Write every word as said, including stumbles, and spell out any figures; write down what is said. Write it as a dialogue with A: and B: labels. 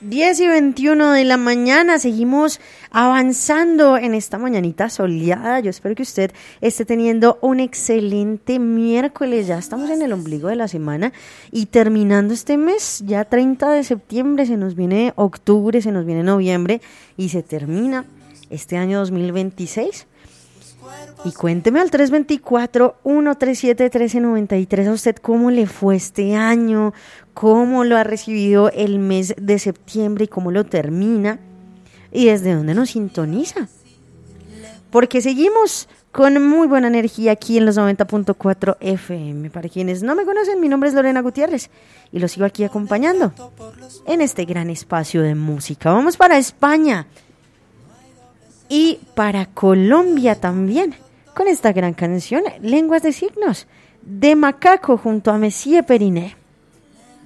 A: diez y veintiuno de la mañana, seguimos avanzando en esta mañanita soleada. Yo espero que usted esté teniendo un excelente miércoles. Ya estamos en el ombligo de la semana y terminando este mes, ya treinta de septiembre, se nos viene octubre, se nos viene noviembre y se termina este año dos mil veintiséis. Y cuénteme al tres dos cuatro, uno tres siete, uno tres nueve tres a usted cómo le fue este año, cómo lo ha recibido el mes de septiembre y cómo lo termina y desde dónde nos sintoniza. Porque seguimos con muy buena energía aquí en los noventa punto cuatro F M. Para quienes no me conocen, mi nombre es Lorena Gutiérrez y los sigo aquí acompañando en este gran espacio de música. Vamos para España y para Colombia también, con esta gran canción, Lenguas de Signos, de Macaco junto a Messier Periné.